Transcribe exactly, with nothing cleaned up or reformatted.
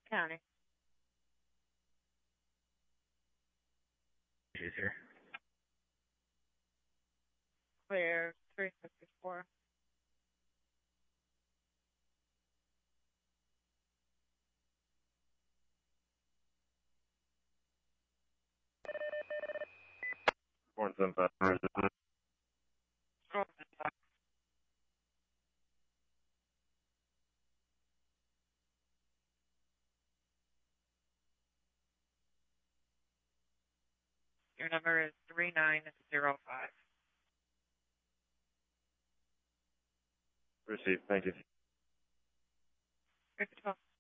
County. She's here. Clear three fifty-four. One seven five. Your number is three nine zero five. Received. Thank you. Three twelve.